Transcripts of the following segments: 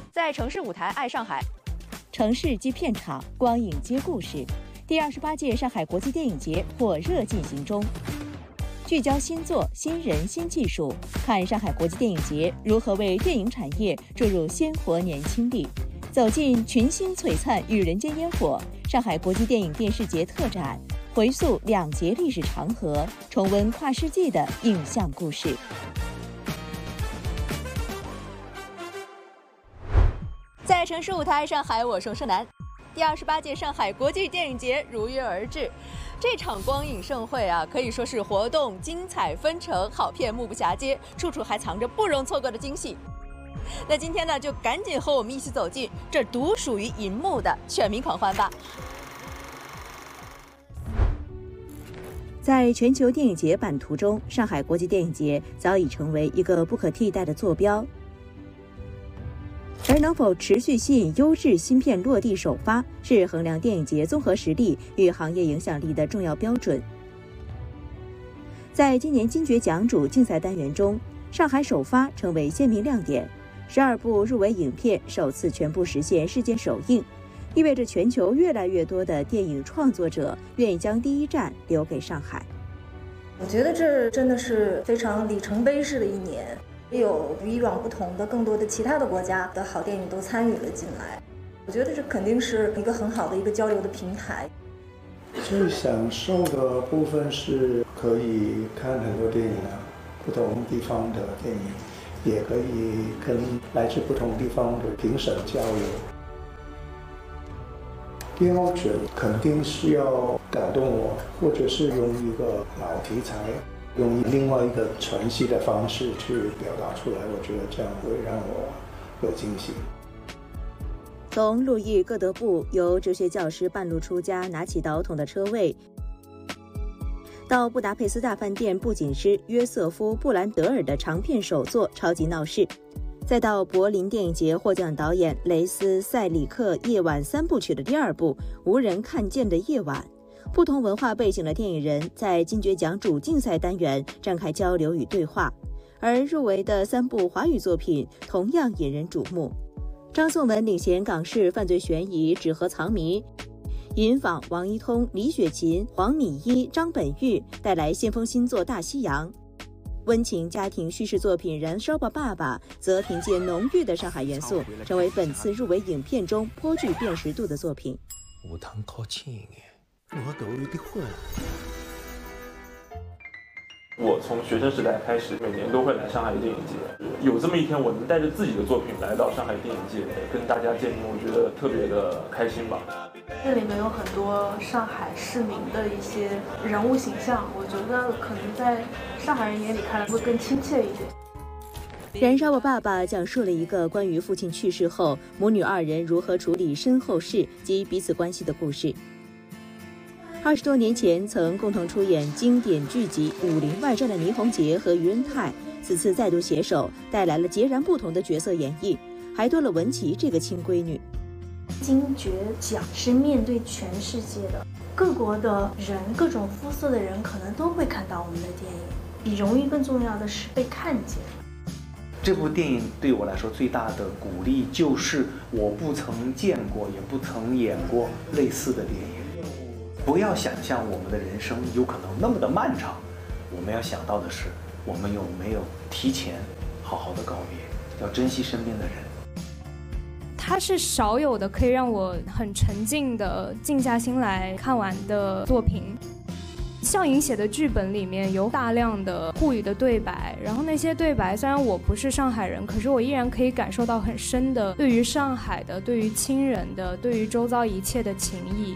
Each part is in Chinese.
在城市舞台爱上海， 城市即片场，光影接故事。第28届上海国际电影节火热进行中，聚焦新作、新人、新技术，看上海国际电影节如何为电影产业注入鲜活年轻力。走进群星璀璨与人间烟火，上海国际电影电视节特展，回溯2节历史长河，重温跨世纪的影像故事。 在城市舞台上海，我是盛楠。第28届上海国际电影节如约而至，这场光影盛会啊，可以说是活动精彩纷呈，好片目不暇接，处处还藏着不容错过的惊喜。那今天呢，就赶紧和我们一起走进这独属于银幕的全民狂欢吧。 在全球电影节版图中，上海国际电影节早已成为一个不可替代的坐标。而能否持续吸引优质新片落地首发，是衡量电影节综合实力与行业影响力的重要标准。在今年金爵奖主竞赛单元中，上海首发成为鲜明亮点，12部入围影片首次全部实现世界首映，意味着全球越来越多的电影创作者愿意将第一站留给上海。 我觉得这真的是非常里程碑式的一年。有与以往不同的更多的其他的国家的好电影都参与了进来，我觉得这肯定是一个很好的一个交流的平台。 最享受的部分是可以看很多电影啊，不同地方的电影，也可以跟来自不同地方的评审交流。标准肯定是要感动我，或者是用一个老题材用另外一个传戏的方式去表达出来，我觉得这样会让我有惊喜。 从路易·戈德布由哲学教师半路出家拿起导筒的车位，到布达佩斯大饭店布景师约瑟夫·布兰德尔的长片首作《超级闹市》，再到柏林电影节获奖导演雷斯·塞里克夜晚3部曲的第2部《无人看见的夜晚》，不同文化背景的电影人在金爵奖主竞赛单元展开交流与对话，而入围的3部华语作品同样引人瞩目。张颂文领衔港式犯罪悬疑《纸盒藏谜》，尹昉、王一通、李雪琴、黄米一、张本煜带来先锋新作《大西洋》。温情家庭叙事作品《燃烧吧爸爸》则凭借浓郁的上海元素，成为本次入围影片中颇具辨识度的作品。 有通靠近的，我都有点混。 我从学生时代开始，每年都会来上海电影节。有这么一天，我能带着自己的作品来到上海电影节，跟大家见面，我觉得特别的开心吧。 这里面有很多上海市民的一些人物形象，我觉得可能在上海人眼里看来会更亲切一点。 燃烧吧爸爸讲述了一个关于父亲去世后母女2人如何处理身后事及彼此关系的故事。20多年前曾共同出演经典剧集《武林外传》的倪虹洁和于恩泰，此次再度携手，带来了截然不同的角色演绎，还多了文琪这个亲闺女。 金爵奖是面对全世界的各国的人，各种肤色的人可能都会看到我们的电影，比荣誉更重要的是被看见。 这部电影对我来说最大的鼓励就是我不曾见过也不曾演过类似的电影。不要想象我们的人生有可能那么的漫长，我们要想到的是我们有没有提前好好的告别，要珍惜身边的人。 它是少有的可以让我很沉静的静下心来看完的作品。向颖写的剧本里面有大量的沪语的对白，然后那些对白虽然我不是上海人，可是我依然可以感受到很深的对于上海的、对于亲人的、对于周遭一切的情谊。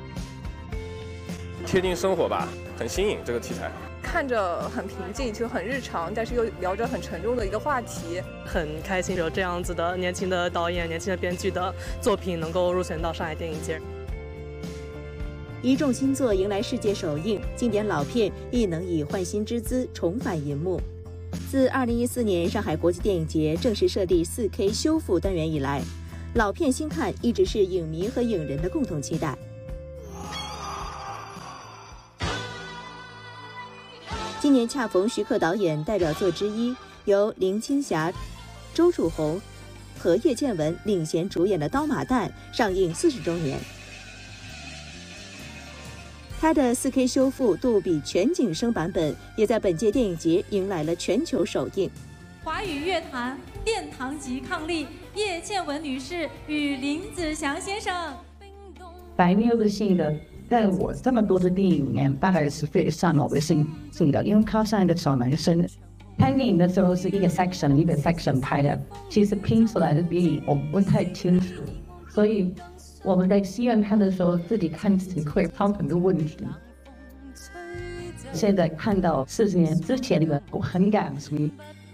贴近生活吧，很新颖这个题材。 看着很平静，就很日常，但是又聊着很沉重的一个话题， 很开心有这样子的年轻的导演、年轻的编剧的作品能够入选到上海电影节。 一众新作迎来世界首映，经典老片亦能以焕新之姿重返银幕。自2014年上海国际电影节正式设立 4K 修复单元以来，老片新看一直是影迷和影人的共同期待。今年恰逢徐克导演代表作之一，由林青霞、周楚红和叶倩文领衔主演的《刀马旦》上映40周年。它的4K 修复杜比全景声版本也在本届电影节迎来了全球首映。 华语乐坛殿堂级伉俪叶倩文女士与林子祥先生。 白妞的性格在我这么多的电影里面大概是非常我的性格，因为他上一个小男生拍电影的时候是一个 section 拍的，其实拼出来的电影我不太清楚，所以我们在戏院看的时候自己看自己会碰很多问题。现在看到40年之前的我很感激。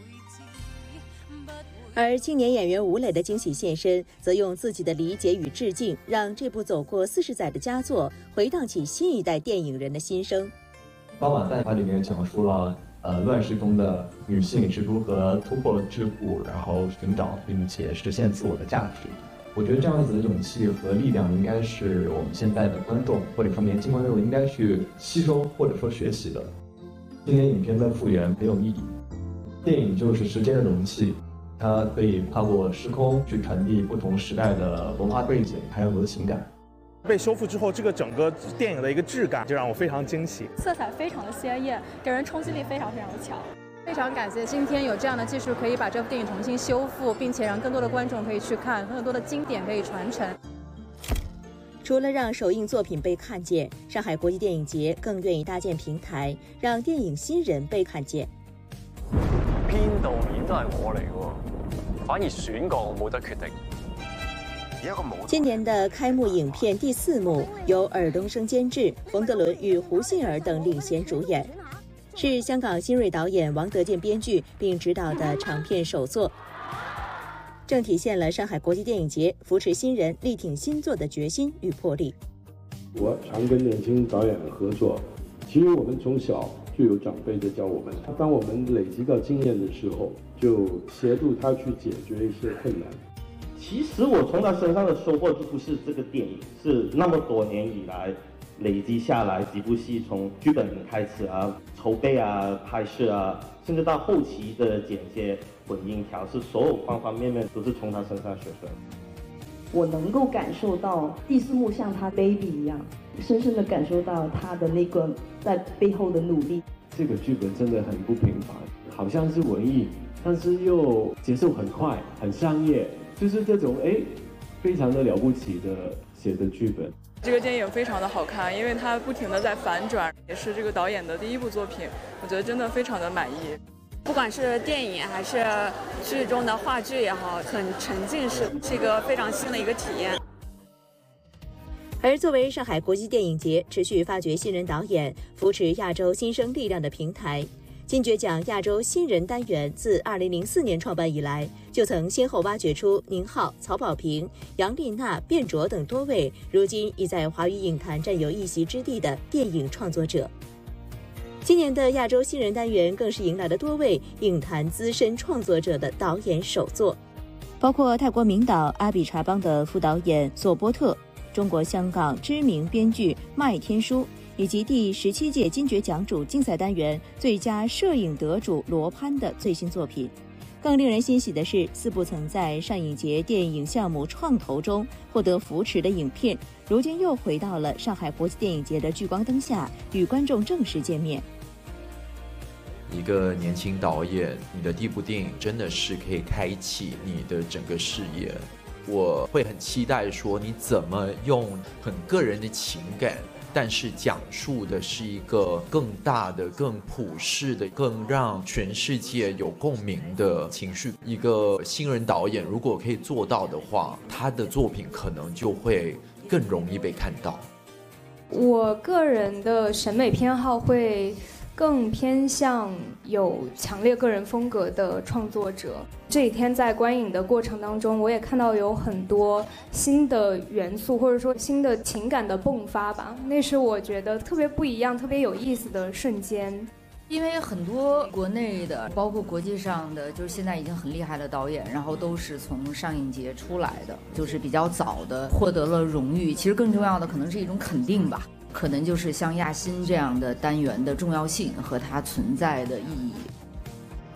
而青年演员吴磊的惊喜现身，则用自己的理解与致敬，让这部走过40载的佳作回荡起新一代电影人的心声。 刀马旦它里面讲述了乱世中的女性是如何突破桎梏，然后寻找并且实现自我的价值。我觉得这样子的勇气和力量应该是我们现在的观众或者说年轻观众应该去吸收或者说学习的。今年影片的复原没有意义，电影就是时间的容器，它可以跨过时空去传递不同时代的文化背景还有我的情感。 被修复之后，这个整个电影的一个质感就让我非常惊喜， 色彩非常的鲜艳，给人冲击力非常非常的强。 非常感谢今天有这样的技术可以把这部电影重新修复，并且让更多的观众可以去看，更多的经典可以传承。 除了让首映作品被看见，上海国际电影节更愿意搭建平台，让电影新人被看见。 編導演都係我嚟喎，反而選角我冇得決定。 今年的开幕影片第4幕由尔冬升监制，冯德伦与胡杏儿等领衔主演，是香港新锐导演王德健编剧并执导的长片首作，正体现了上海国际电影节扶持新人、力挺新作的决心与魄力。 我常跟年轻导演合作，其实我们从小就有长辈在教我们，当我们累积到经验的时候，就协助他去解决一些困难。 其实我从他身上的收获就不是这个电影，是那么多年以来累积下来几部戏，从剧本开始啊、筹备啊、拍摄啊，甚至到后期的剪接、混音、调试，所有方方面面都是从他身上学出来的。 我能够感受到第4幕像他 baby 一样，深深的感受到他的那个在背后的努力。 这个剧本真的很不平凡，好像是文艺，但是又节奏很快，很商业，就是这种非常的了不起的写的剧本。 这个电影非常的好看，因为它不停的在反转，也是这个导演的第1部作品，我觉得真的非常的满意。 不管是电影还是剧中的话剧也好，很沉浸式，是一个非常新的一个体验。 而作为上海国际电影节持续发掘新人导演、扶持亚洲新生力量的平台，金爵奖亚洲新人单元自2004年创办以来，就曾先后挖掘出宁浩、曹保平、杨丽娜、卞卓等多位如今已在华语影坛占有一席之地的电影创作者。今年的亚洲新人单元更是迎来了多位影坛资深创作者的导演首作，包括泰国名导阿比查邦的副导演索波特、中国香港知名编剧麦天书，以及第17届金爵奖主竞赛单元最佳摄影得主罗潘的最新作品。更令人欣喜的是，4部曾在上影节电影项目创投中获得扶持的影片，如今又回到了上海国际电影节的聚光灯下，与观众正式见面。 一个年轻导演，你的第1部电影真的是可以开启你的整个事业。我会很期待说你怎么用很个人的情感，但是讲述的是一个更大的、更普世的、更让全世界有共鸣的情绪。一个新人导演如果可以做到的话，他的作品可能就会更容易被看到。 我个人的审美偏好会更偏向有强烈个人风格的创作者。这几天在观影的过程当中，我也看到有很多新的元素，或者说新的情感的迸发吧，那是我觉得特别不一样、特别有意思的瞬间。 因为很多国内的，包括国际上的，就是现在已经很厉害的导演，然后都是从上影节出来的，就是比较早的获得了荣誉。其实更重要的可能是一种肯定吧，可能就是像亚新这样的单元的重要性和它存在的意义。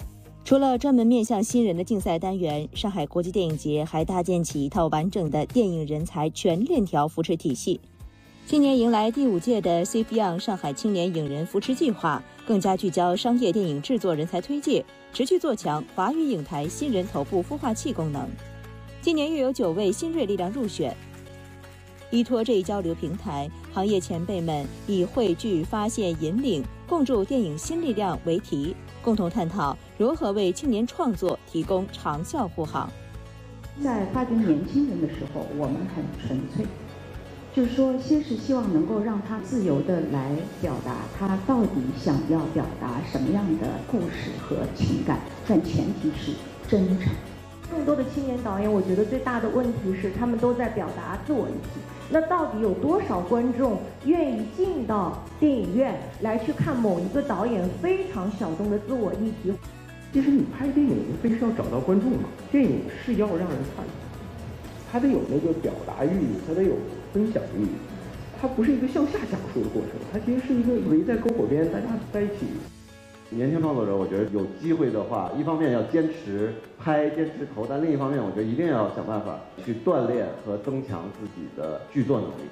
除了专门面向新人的竞赛单元，上海国际电影节还搭建起一套完整的电影人才全链条扶持体系。今年迎来第5届的 CFYOUNG 上海青年影人扶持计划，更加聚焦商业电影制作人才推介，持续做强华语影坛新人头部孵化器功能。今年又有9位新锐力量入选。依托这一交流平台，行业前辈们以汇聚、发现、引领、共筑电影新力量为题，共同探讨如何为青年创作提供长效护航。 在发掘年轻人的时候，我们很纯粹，就是说，先是希望能够让他自由地来表达他到底想要表达什么样的故事和情感，但前提是真诚。 更多的青年导演，我觉得最大的问题是他们都在表达自我议题。那到底有多少观众愿意进到电影院来去看某一个导演非常小众的自我议题？ 其实你拍电影无非是要找到观众嘛，电影是要让人看，它得有那个表达欲，它得有分享欲，它不是一个向下讲述的过程，它其实是一个围在篝火边大家在一起。 年轻创作者，我觉得有机会的话，一方面要坚持拍、坚持投，但另一方面，我觉得一定要想办法去锻炼和增强自己的剧作能力。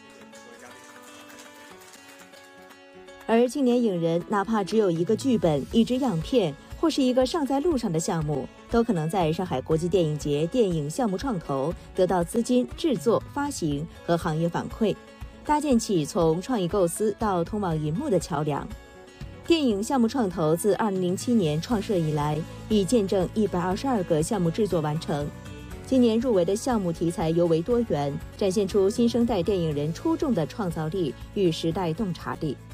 而青年影人哪怕只有一个剧本、一支样片，或是一个尚在路上的项目，都可能在上海国际电影节电影项目创投得到资金、制作、发行和行业反馈，搭建起从创意构思到通往银幕的桥梁。电影项目创投自2007年创设以来，已见证122个项目制作完成。今年入围的项目题材尤为多元，展现出新生代电影人出众的创造力与时代洞察力。